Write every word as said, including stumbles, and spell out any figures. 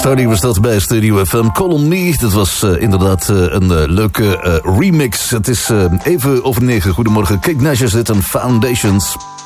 Hardy was dat bij Studio F M. Call on Me, dat was uh, inderdaad uh, een uh, leuke uh, remix. Het is uh, even over negen. Goedemorgen, Kate Nash is dit en Foundations.